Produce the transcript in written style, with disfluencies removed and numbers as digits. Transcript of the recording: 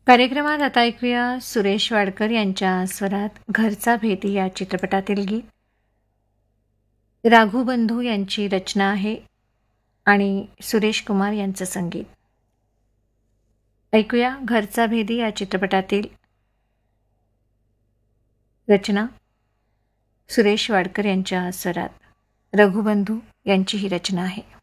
कार्यक्रमात आता ऐकूया सुरेश वाडकर यांच्या स्वरात घरचा भेदी या चित्रपटातील गीत. राघू बंधू यांची रचना आहे आणि सुरेश कुमार यांचं संगीत. ऐकूया घरचा भेदी या चित्रपटातील रचना सुरेश वाडकर यांच्या स्वरात. रघुबंधू यांची ही रचना आहे.